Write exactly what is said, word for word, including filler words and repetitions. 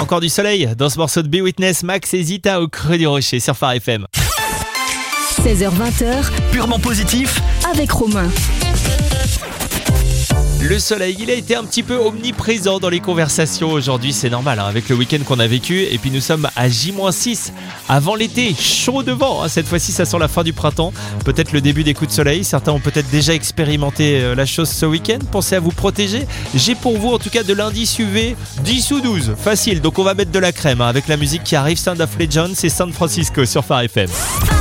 encore du soleil dans ce morceau de Be Witness, Max et Zita au Creux du Rocher sur Phare F M. seize heures vingt, Purement positif avec Romain. Le soleil, il a été un petit peu omniprésent dans les conversations aujourd'hui, c'est normal, hein, avec le week-end qu'on a vécu. Et puis nous sommes à J six, avant l'été, chaud devant, hein. Cette fois-ci ça sent la fin du printemps, peut-être le début des coups de soleil. Certains ont peut-être déjà expérimenté la chose ce week-end. Pensez à vous protéger. J'ai pour vous en tout cas de l'indice U V dix ou douze, facile. Donc on va mettre de la crème, hein, avec la musique qui arrive. Sound of Legends, c'est San Francisco sur Phare F M.